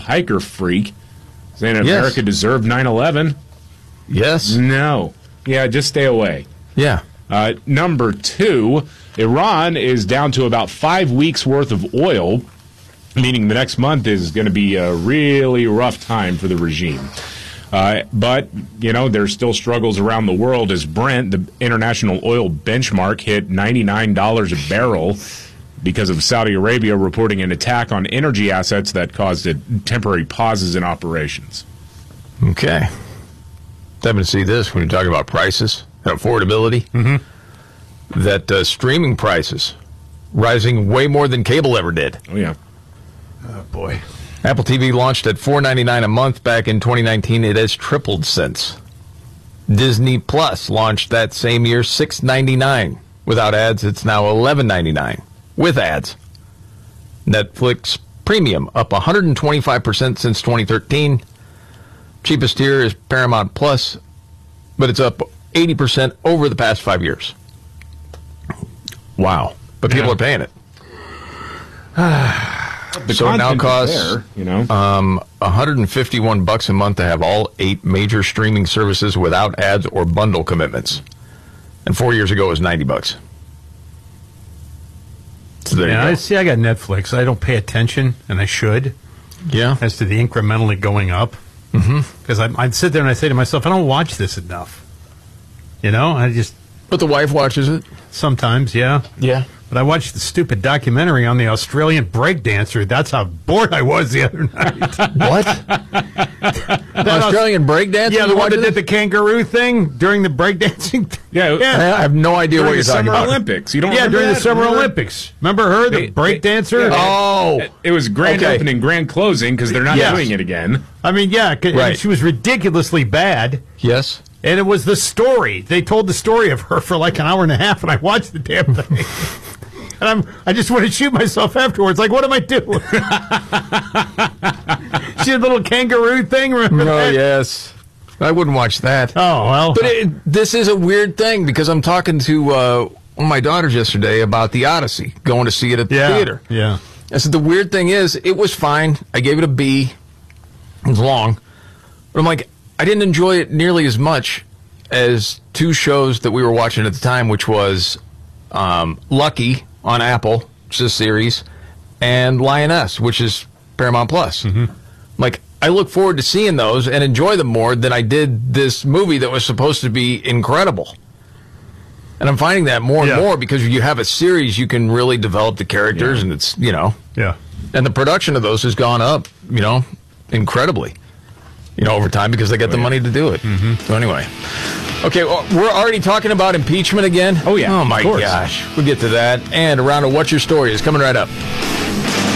hiker freak saying America deserved 9/11. Yes. No. Yeah, just stay away. Yeah. Number 2, Iran is down to about 5 weeks' worth of oil, meaning the next month is going to be a really rough time for the regime. But, there's still struggles around the world as Brent, the international oil benchmark, hit $99 a barrel because of Saudi Arabia reporting an attack on energy assets that caused temporary pauses in operations. Okay. Happen to see this when you're talking about prices and affordability. Mm-hmm. That streaming prices rising way more than cable ever did. Oh, yeah. Oh, boy. Apple TV launched at $4.99 a month back in 2019. It has tripled since. Disney Plus launched that same year, $6.99. Without ads, it's now $11.99. With ads. Netflix Premium up 125% since 2013. Cheapest tier is Paramount Plus, but it's up 80% over the past 5 years. Wow. But people are paying it. So it now costs $151 a month to have all 8 major streaming services without ads or bundle commitments. And 4 years ago it was $90. So there you go. I got Netflix. I don't pay attention, and I should. Yeah. As to the incrementally going up. Because I'd sit there and I say to myself, I don't watch this enough. But the wife watches it. Sometimes, yeah. Yeah. But I watched the stupid documentary on the Australian breakdancer. That's how bored I was the other night. What? Australian breakdancer? Yeah, the one that did the kangaroo thing during the breakdancing. Yeah. I have no idea what you're talking about. Summer Olympics. You don't remember during that? the Summer Olympics. Remember her, the breakdancer? It was grand opening, grand closing, because they're not doing it again. I mean, right. She was ridiculously bad. Yes. And it was the story. They told the story of her for like an hour and a half, and I watched the damn thing. And I just want to shoot myself afterwards. Like, what am I doing? She had a little kangaroo thing. Remember that? Oh, yes. I wouldn't watch that. Oh, well. But this is a weird thing because I'm talking to one of my daughters yesterday about the Odyssey, going to see it at the theater. Yeah. I said, the weird thing is, it was fine. I gave it a B. It was long. But I'm like, I didn't enjoy it nearly as much as 2 shows that we were watching at the time, which was Lucky on Apple, which is a series, and Lioness, which is Paramount Plus. Mm-hmm. Like, I look forward to seeing those and enjoy them more than I did this movie that was supposed to be incredible. And I'm finding that more and more because you have a series, you can really develop the characters, and it's, Yeah. And the production of those has gone up, incredibly, over time because they get the money to do it. Mm-hmm. So anyway. Okay, well, we're already talking about impeachment again? Oh, yeah. Oh, my gosh. We'll get to that. And a round of What's Your Story is coming right up.